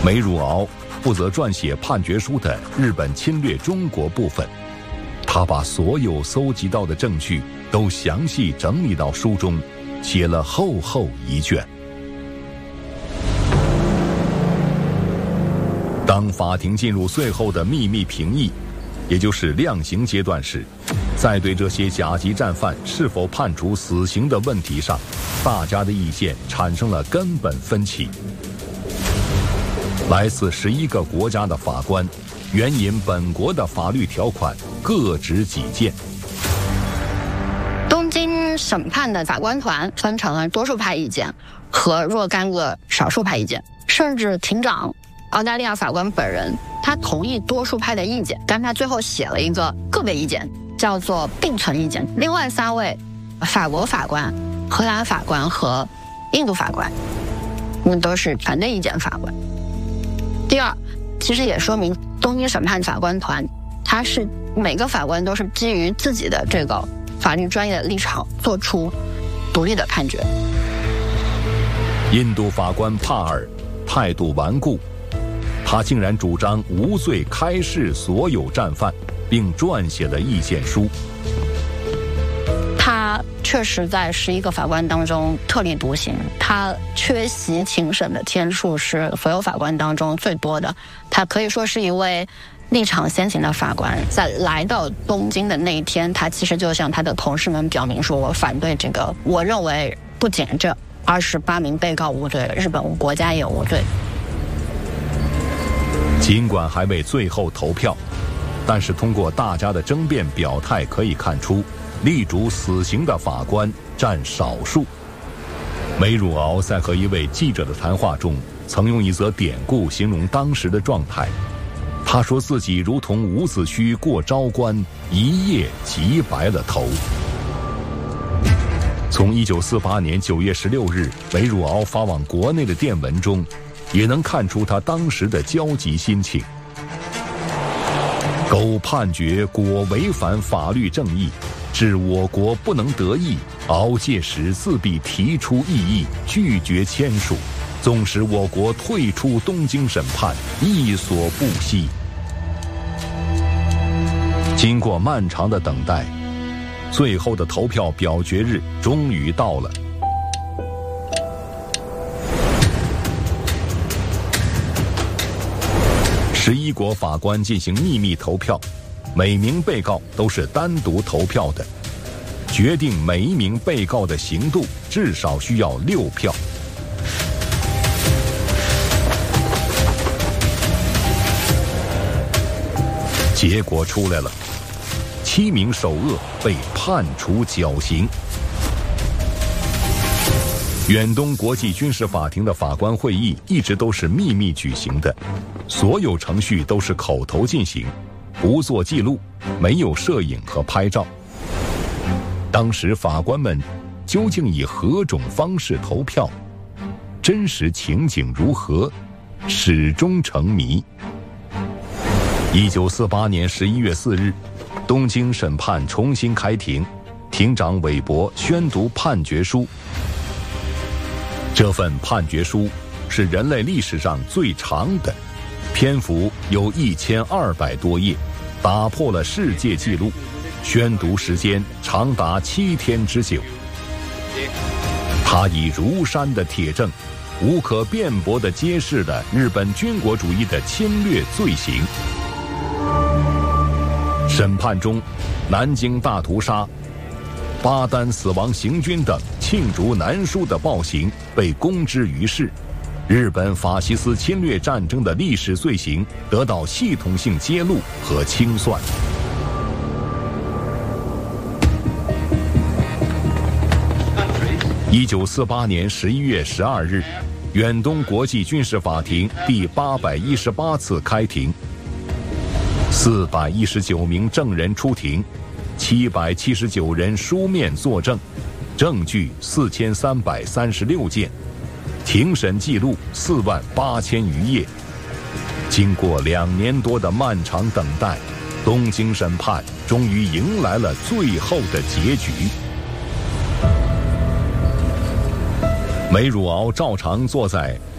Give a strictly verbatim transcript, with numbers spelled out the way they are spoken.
梅汝敖负责撰写判决书的日本侵略中国部分，他把所有搜集到的证据都详细整理到书中，写了厚厚一卷。当法庭进入最后的秘密评议，也就是量刑阶段时，在对这些甲级战犯是否判处死刑的问题上，大家的意见产生了根本分歧。来自十一个国家的法官援引本国的法律条款，各执己见。 东京审判的法官团分成了多数派意见和若干个少数派意见，甚至庭长澳大利亚法官本人他同意多数派的意见，但他最后写了一个个别意见，叫做并存意见。另外三位法国法官、荷兰法官和印度法官，那都是反对意见法官。第二，其实也说明东京审判法官团，他是每个法官都是基于自己的这个法律专业的立场做出独立的判决。 印度法官帕尔态度顽固，他竟然主张无罪开释所有战犯，并撰写了意见书。 他确实在十一个法官当中特立独行，他缺席庭审的天数是所有法官当中最多的。他可以说是一位立场先行的法官。在来到东京的那一天，他其实就向他的同事们表明说，我反对这个，我认为不仅这二十八名被告无罪，日本国家也无罪。 尽管还未最后投票，但是通过大家的争辩表态可以看出，力主死刑的法官占少数。梅汝敖在和一位记者的谈话中，曾用一则典故形容当时的状态。他说自己如同伍子胥过昭关，一夜即白了头。从一九四八年九月十六日梅汝敖发往国内的电文中，也能看出他当时的焦急心情。苟判决果违反法律正义，致我国不能得益，敖届时自必提出异议，拒绝签署，纵使我国退出东京审判，亦所不惜。经过漫长的等待，最后的投票表决日终于到了。十一国法官进行秘密投票，每名被告都是单独投票的。决定每一名被告的刑度至少需要六票。结果出来了，七名首恶被判处绞刑。远东国际军事法庭的法官会议一直都是秘密举行的，所有程序都是口头进行，不做记录，没有摄影和拍照。当时法官们究竟以何种方式投票，真实情景如何，始终成谜。一九四八年十一月四日，东京审判重新开庭，庭长韦伯宣读判决书。这份判决书是人类历史上最长的，篇幅有一千二百多页，打破了世界纪录，宣读时间长达七天之久。他以如山的铁证，无可辩驳地揭示了日本军国主义的侵略罪行。审判中，南京大屠杀、巴丹死亡行军等罄竹难书的暴行被公之于世，日本法西斯侵略战争的历史罪行得到系统性揭露和清算。一九四八年十一月十二日，远东国际军事法庭第八百一十八次开庭，四百一十九名证人出庭，七百七十九人书面作证，证据四千三百三十六件，庭审记录四万八千余页。经过两年多的漫长等待，东京审判终于迎来了最后的结局。梅汝敖照常坐在